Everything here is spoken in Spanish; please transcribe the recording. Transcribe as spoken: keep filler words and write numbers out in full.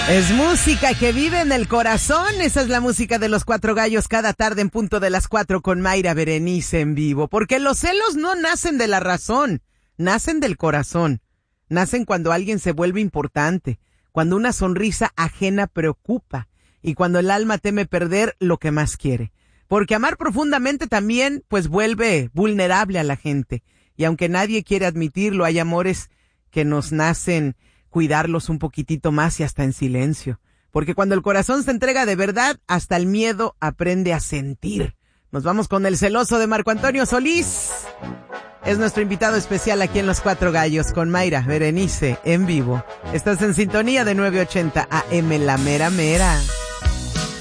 Es música que vive en el corazón. Esa es la música de Los Cuatro Gallos cada tarde en punto de las cuatro con Mayra Berenice en vivo. Porque los celos no nacen de la razón, nacen del corazón. Nacen cuando alguien se vuelve importante, cuando una sonrisa ajena preocupa y cuando el alma teme perder lo que más quiere. Porque amar profundamente también pues vuelve vulnerable a la gente. Y aunque nadie quiere admitirlo, hay amores que nos nacen cuidarlos un poquitito más y hasta en silencio. Porque cuando el corazón se entrega de verdad, hasta el miedo aprende a sentir. Nos vamos con el celoso de Marco Antonio Solís. Es nuestro invitado especial aquí en Los Cuatro Gallos con Mayra Berenice en vivo. Estás en sintonía de nueve ochenta A M La Mera Mera.